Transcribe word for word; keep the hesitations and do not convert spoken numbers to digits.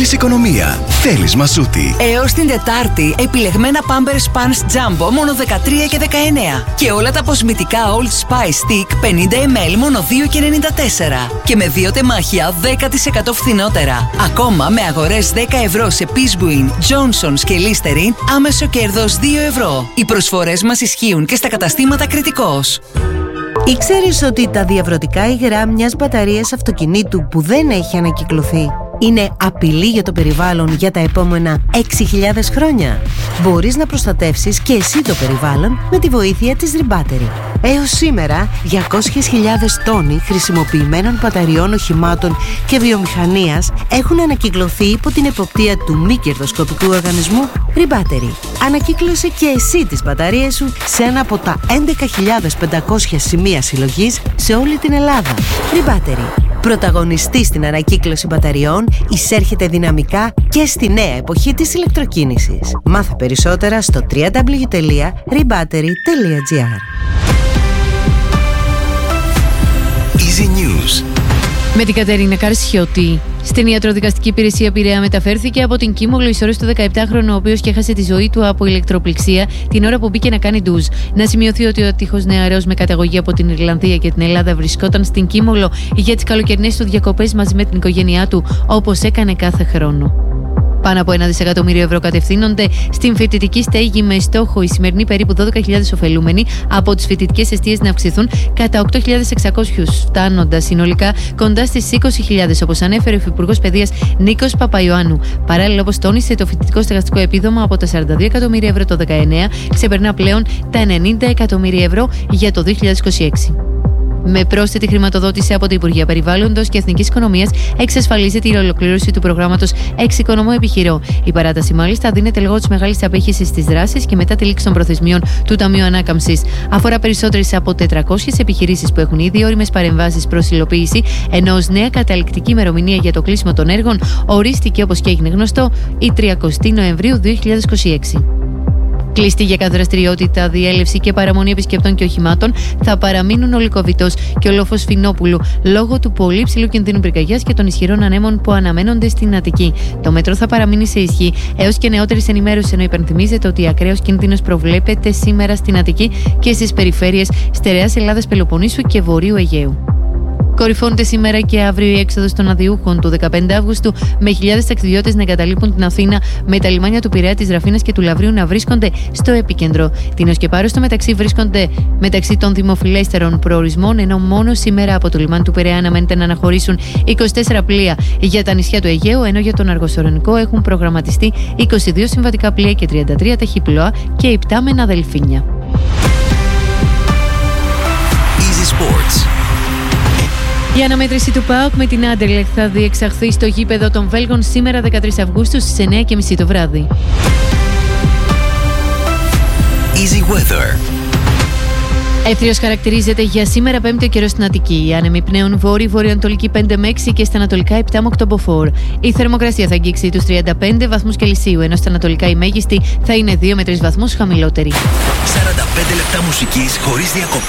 Θέλεις οικονομία, θέλεις Μασούτη. Έως την Τετάρτη, επιλεγμένα Pampers Pants Jumbo μόνο δεκατρία και δεκαεννέα. Και όλα τα κοσμητικά Old Spice Stick πενήντα μιλιλίτρια μόνο δύο και ενενήντα τέσσερα. Και με δύο τεμάχια δέκα τοις εκατό φθηνότερα. Ακόμα με αγορές δέκα ευρώ σε Peacebuin, Johnson's και Listerine, άμεσο κέρδος δύο ευρώ. Οι προσφορές μας ισχύουν και στα καταστήματα Κρητικός. Ήξερες ότι τα διαβρωτικά υγρά μιας μπαταρίας αυτοκινήτου που δεν έχει ανακυκλωθεί είναι απειλή για το περιβάλλον για τα επόμενα έξι χιλιάδες χρόνια? Μπορείς να προστατεύσεις και εσύ το περιβάλλον με τη βοήθεια της Rebattery. Έως σήμερα, διακόσιες χιλιάδες τόνοι χρησιμοποιημένων μπαταριών οχημάτων και βιομηχανίας έχουν ανακυκλωθεί υπό την εποπτεία του μη κερδοσκοπικού οργανισμού Rebattery. Ανακύκλωσε και εσύ τις μπαταρίες σου σε ένα από τα έντεκα χιλιάδες πεντακόσια σημεία συλλογής σε όλη την Ελλάδα. Rebattery. Πρωταγωνιστή στην ανακύκλωση μπαταριών, εισέρχεται δυναμικά και στη νέα εποχή της ηλεκτροκίνησης. Μάθε περισσότερα στο double-u double-u double-u τελεία rebattery τελεία gr. Easy News. Με την Κατερίνα Καρσιώτη. Στην ιατροδικαστική υπηρεσία Πειραιά μεταφέρθηκε από την Κίμολο η Σωρές του δεκαεπτάχρονου, ο οποίος και έχασε τη ζωή του από ηλεκτροπληξία την ώρα που μπήκε να κάνει ντουζ. Να σημειωθεί ότι ο ατύχος νεαρός με καταγωγή από την Ιρλανδία και την Ελλάδα βρισκόταν στην Κίμολο για τις καλοκαιρινές του διακοπές μαζί με την οικογένειά του, όπως έκανε κάθε χρόνο. Πάνω από ένα δισεκατομμύριο ευρώ κατευθύνονται στην φοιτητική στέγη με στόχο οι σημερινοί περίπου δώδεκα χιλιάδες ωφελούμενοι από τις φοιτητικές εστίες να αυξηθούν κατά οκτώ χιλιάδες εξακόσιους, φτάνοντας συνολικά κοντά στις είκοσι χιλιάδες, όπως ανέφερε ο Υφυπουργός Παιδείας Νίκος Παπαϊωάννου. Παράλληλα, όπως τόνισε, το φοιτητικό στεγαστικό επίδομα από τα σαράντα δύο εκατομμύρια ευρώ το δεκαεννέα ξεπερνά πλέον τα ενενήντα εκατομμύρια ευρώ για το δύο χιλιάδες είκοσι έξι. Με πρόσθετη χρηματοδότηση από τα Υπουργεία Περιβάλλοντος και Εθνικής Οικονομίας, εξασφαλίζεται η ολοκλήρωση του προγράμματος Εξοικονομώ Επιχειρώ. Η παράταση, μάλιστα, δίνεται λόγω της μεγάλης απέχυσης της δράσης και μετά τη λήξη των προθεσμιών του Ταμείου Ανάκαμψης. Αφορά περισσότερες από τετρακόσιες επιχειρήσεις που έχουν ήδη όριμες παρεμβάσεις προς υλοποίηση, ενώ ως νέα καταληκτική ημερομηνία για το κλείσιμο των έργων ορίστηκε, όπως και έγινε γνωστό, η τριαντάτη Νοεμβρίου δύο χιλιάδες είκοσι έξι. Κλειστή για κάθε δραστηριότητα, διέλευση και παραμονή επισκεπτών και οχημάτων θα παραμείνουν ο Λυκοβητός και ο Λόφος Φινόπουλου λόγω του πολύ ψηλού κινδύνου πυρκαγιάς και των ισχυρών ανέμων που αναμένονται στην Αττική. Το μέτρο θα παραμείνει σε ισχύ έως και νεότερης ενημέρωσης, ενώ υπενθυμίζεται ότι ακραίος κίνδυνος προβλέπεται σήμερα στην Αττική και στις περιφέρειες Στερεάς Ελλάδας, Πελοποννήσου και Βορείου Αιγαίου. Κορυφώνεται σήμερα και αύριο η έξοδος των αδειούχων του δεκαπέντε Αυγούστου, με χιλιάδες ταξιδιώτες να εγκαταλείπουν την Αθήνα, με τα λιμάνια του Πειραιά, της Ραφίνας και του Λαβρίου να βρίσκονται στο επίκεντρο. Τίνος και Πάρος στο μεταξύ βρίσκονται μεταξύ των δημοφιλέστερων προορισμών, ενώ μόνο σήμερα από το λιμάνι του Πειραιά αναμένεται να αναχωρήσουν είκοσι τέσσερα πλοία για τα νησιά του Αιγαίου, ενώ για τον Αργοσορονικό έχουν προγραμματιστεί είκοσι δύο συμβατικά πλοία και τριάντα τρία ταχυπλοά και υπτάμενα δελφίνια. Easy Sports. Η αναμέτρηση του ΠΑΟΚ με την Άντερλεχτ θα διεξαχθεί στο γήπεδο των Βέλγων σήμερα δεκατρείς Αυγούστου στις εννιά και μισή το βράδυ. Easy Weather. Εύθριος χαρακτηρίζεται για σήμερα Πέμπτη ο καιρός στην Αττική. Οι άνεμοι πνέουν βόρειο-βορειοανατολική πέντε με έξι και στα ανατολικά επτά με οκτώ μποφόρ. Η θερμοκρασία θα αγγίξει τους τριάντα πέντε βαθμούς Κελσίου, ενώ στα ανατολικά η μέγιστη θα είναι δύο με τρεις βαθμούς χαμηλότερη. σαράντα πέντε λεπτά μουσικής χωρίς διακοπή.